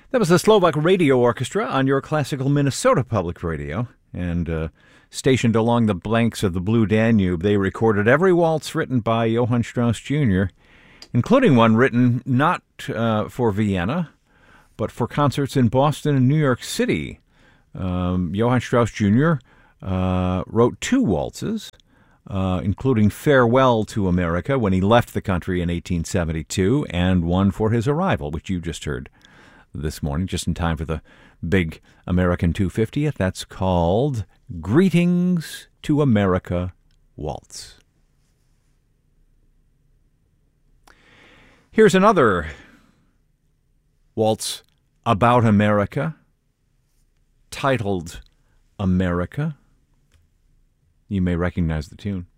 That was the Slovak Radio Orchestra on your classical Minnesota Public Radio. And stationed along the banks of the Blue Danube, they recorded every waltz written by Johann Strauss Jr., including one written not for Vienna, but for concerts in Boston and New York City. Johann Strauss Jr. Wrote two waltzes, including Farewell to America when he left the country in 1872, and one for his arrival, which you just heard this morning, just in time for the big American 250th. That's called Greetings to America Waltz. Here's another waltz about America, titled America. You may recognize the tune.